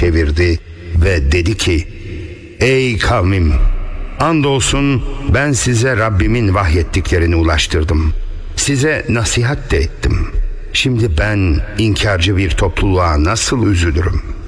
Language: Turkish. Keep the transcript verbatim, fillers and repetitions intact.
çevirdi ve dedi ki: Ey kavmim! Andolsun ben size Rabbimin vahyettiklerini ulaştırdım. Size nasihat de ettim. Şimdi ben inkarcı bir topluluğa nasıl üzülürüm?